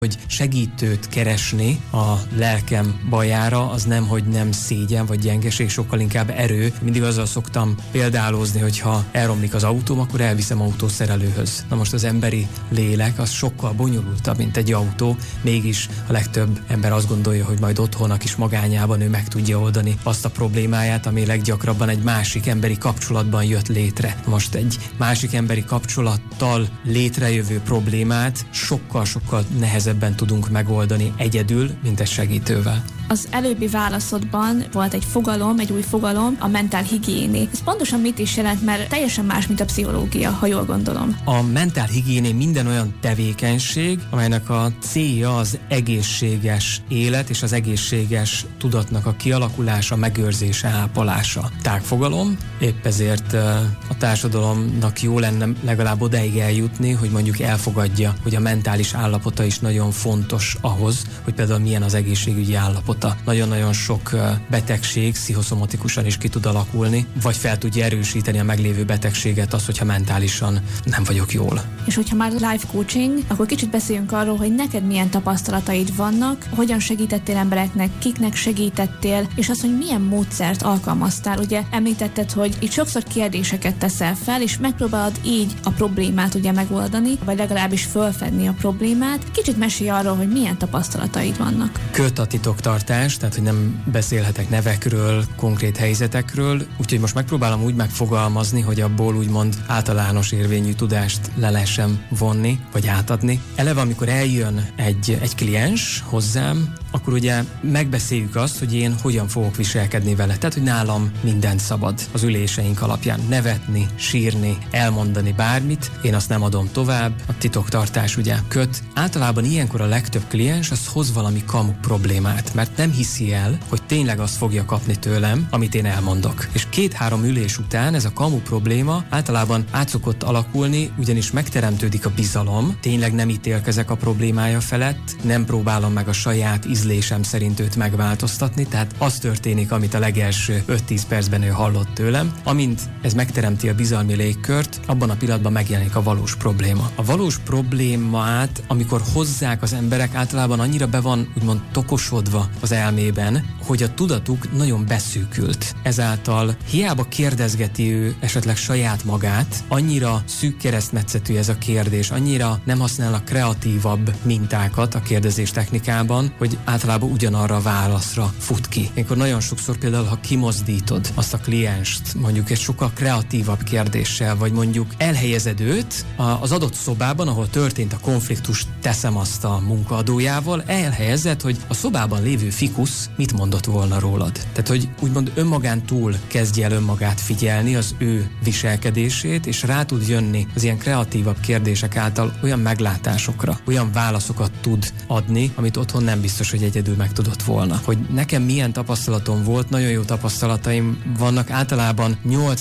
hogy segítőt keresni a lelkem bajára, az nem, hogy nem szégyen vagy gyengeség, sokkal inkább erő. Mindig azzal szoktam példálozni, hogy ha elromlik az autóm, akkor elviszem autószerelőhöz. Na most az emberi lélek az sokkal bonyolultabb, mint egy autó, mégis a legtöbb ember azt gondolja, hogy majd otthon a kis magányában ő meg tudja oldani azt a problémáját, ami leggyakrabban egy másik emberi kapcsolatban jött létre. Na most egy másik emberi kapcsolattal létrejövő problémát sokkal nehezebben tudunk megoldani egyedül, mint egy segítővel. Az előbbi válaszodban volt egy fogalom, egy új fogalom, a mentál higiéné. Ez pontosan mit is jelent, mert teljesen más, mint a pszichológia, ha jól gondolom. A mentál higiéné minden olyan tevékenység, amelynek a célja az egészséges élet és az egészséges tudatnak a kialakulása, megőrzése, ápolása. Tágfogalom, épp ezért a társadalomnak jó lenne legalább odáig eljutni, hogy mondjuk elfogadja, hogy a mentális állapota is nagyon fontos ahhoz, hogy például milyen az egészségügyi állapota. Nagyon-nagyon sok betegség pszichoszomatikusan is ki tud alakulni, vagy fel tudja erősíteni a meglévő betegséget az, hogyha mentálisan nem vagyok jól. És hogyha már life coaching, akkor kicsit beszéljünk arról, hogy neked milyen tapasztalataid vannak, hogyan segítettél embereknek, kiknek segítettél, és az, hogy milyen módszert alkalmaztál. Ugye említetted, hogy itt sokszor kérdéseket teszel fel, és megpróbálod így a problémát ugye megoldani, vagy legalábbis fölfedni a problémát. Kicsit mesélj arról, hogy milyen tapasztalataid vannak. Köt a titoktartás, tehát hogy nem beszélhetek nevekről, konkrét helyzetekről, úgyhogy most megpróbálom úgy megfogalmazni, hogy abból úgymond általános érvényű tudást le lehessen vonni, vagy átadni. Eleve, amikor eljön egy kliens hozzám, akkor ugye megbeszéljük azt, hogy én hogyan fogok viselkedni vele. Tehát, hogy nálam mindent szabad az üléseink alapján. Nevetni, sírni, elmondani bármit, én azt nem adom tovább. A titoktartás ugye köt. Általában ilyenkor a legtöbb kliens az hoz valami kamu problémát, mert nem hiszi el, hogy tényleg azt fogja kapni tőlem, amit én elmondok. És 2-3 ülés után ez a kamu probléma általában át szokott alakulni, ugyanis megteremtődik a bizalom, tényleg nem ítélkezek a problémája felett, nem próbálom meg a saját ízlésem szerint őt megváltoztatni, tehát az történik, amit a legelső 5-10 percben ő hallott tőlem. Amint ez megteremti a bizalmi légkört, abban a pillanatban megjelenik a valós probléma. A valós problémát, amikor hozzák az emberek, általában annyira be van úgymond tokosodva az elmében, hogy a tudatuk nagyon beszűkült. Ezáltal hiába kérdezgeti ő esetleg saját magát, annyira szűk keresztmetszetű ez a kérdés, annyira nem használnak kreatívabb mintákat a kérdezés technikában, hogy általában ugyanarra a válaszra fut ki. Ilyenkor nagyon sokszor például, ha kimozdítod azt a klienst, mondjuk egy sokkal kreatívabb kérdéssel, vagy mondjuk elhelyezed őt az adott szobában, ahol történt a konfliktus, teszem azt a munkaadójával, elhelyezed, hogy a szobában lévő fikusz mit mondott volna rólad. Tehát, hogy úgymond önmagán túl kezdje el önmagát figyelni, az ő viselkedését, és rá tud jönni az ilyen kreatívabb kérdések által olyan meglátásokra, olyan válaszokat tud adni, amit otthon nem biztos, hogy egyedül meg tudott volna. Hogy nekem milyen tapasztalatom volt, nagyon jó tapasztalataim vannak, általában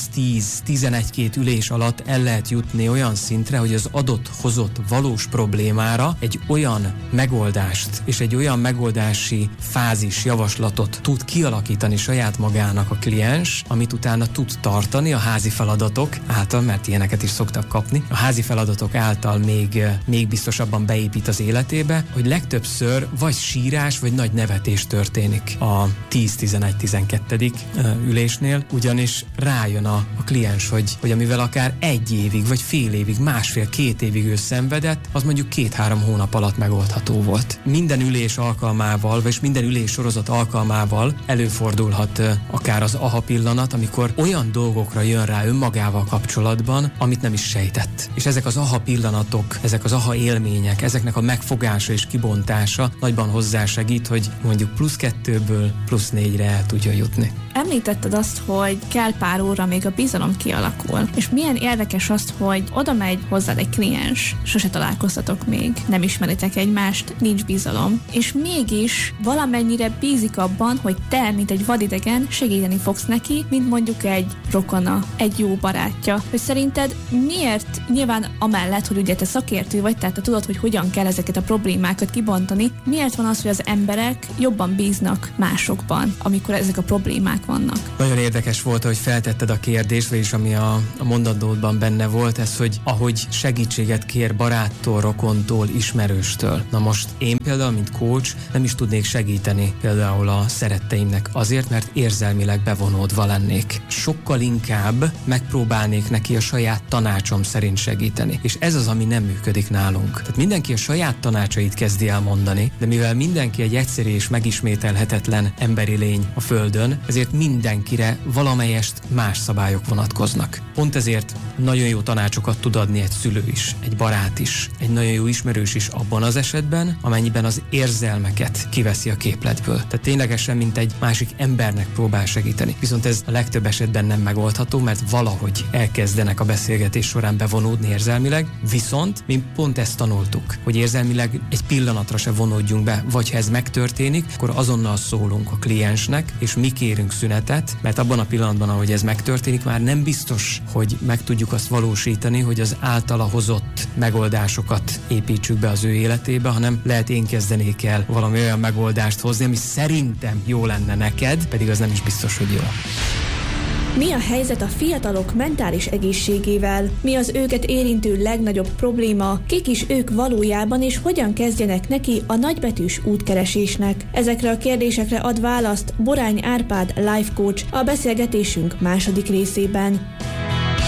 8-10-11-2 ülés alatt el lehet jutni olyan szintre, hogy az adott hozott valós problémára egy olyan megoldást és egy olyan megoldási fázis, javaslatot tud kialakítani saját magának a kliens, amit utána tud tartani a házi feladatok által, mert ilyeneket is szoktak kapni, a házi feladatok által még biztosabban beépít az életébe, hogy legtöbbször vagy sírás, vagy nagy nevetés történik a 10-11-12. Ülésnél, ugyanis rájön a kliens, hogy amivel akár 1 évig, vagy fél évig, 1,5-2 évig ő szenvedett, az mondjuk 2-3 hónap alatt megoldható volt. Minden ülés alkalmával, vagy minden ülés sorozat alkalmával előfordulhat akár az aha pillanat, amikor olyan dolgokra jön rá önmagával kapcsolatban, amit nem is sejtett. És ezek az aha pillanatok, ezek az aha élmények, ezeknek a megfogása és kibontása nagyban hozzásegít, hogy mondjuk +2-ből +4-re el tudja jutni. Említetted azt, hogy kell pár óra, még a bizalom kialakul. És milyen érdekes az, hogy oda megy hozzád egy kliens, sose találkoztatok még, nem ismeritek egymást, nincs bizalom, és mégis valamennyire bízik abban, hogy te, mint egy vadidegen, segíteni fogsz neki, mint mondjuk egy rokona, egy jó barátja. Hogy szerinted miért, nyilván amellett, hogy ugye te szakértő vagy, tehát te tudod, hogy hogyan kell ezeket a problémákat kibontani, miért van az, hogy az emberek jobban bíznak másokban, amikor ezek a problémák vannak. Nagyon érdekes volt, hogy feltetted a kérdést, vagyis ami a mondatodban benne volt, ez, hogy ahogy segítséget kér baráttól, rokontól, ismerőstől. Na most én például, mint coach, nem is tudnék segíteni például a szeretteimnek azért, mert érzelmileg bevonódva lennék. Sokkal inkább megpróbálnék neki a saját tanácsom szerint segíteni. És ez az, ami nem működik nálunk. Tehát mindenki a saját tanácsait kezdi el mondani, de mivel mindenki egy egyszerű és megismételhetetlen emberi lény a Földön, ezért mindenkire valamelyest más szabályok vonatkoznak. Pont ezért nagyon jó tanácsokat tud adni egy szülő is, egy barát is, egy nagyon jó ismerős is abban az esetben, amennyiben az érzelmeket kiveszi a képletből. Tehát ténylegesen, mint egy másik embernek próbál segíteni. Viszont ez a legtöbb esetben nem megoldható, mert valahogy elkezdenek a beszélgetés során bevonódni érzelmileg, viszont mi pont ezt tanultuk, hogy érzelmileg egy pillanatra se vonódjunk be, vagy ha ez megtörténik, akkor azonnal szólunk a kliensnek, és mi kérünk szünetet, mert abban a pillanatban, ahogy ez megtörténik, már nem biztos, hogy meg tudjuk azt valósítani, hogy az általa hozott megoldásokat építsük be az ő életébe, hanem lehet én kezdenék el valami olyan megoldást hozni, ami szerintem jó lenne neked, pedig az nem is biztos, hogy jó. Mi a helyzet a fiatalok mentális egészségével? Mi az őket érintő legnagyobb probléma? Kik is ők valójában, és hogyan kezdjenek neki a nagybetűs útkeresésnek? Ezekre a kérdésekre ad választ Borány Árpád life coach a beszélgetésünk második részében.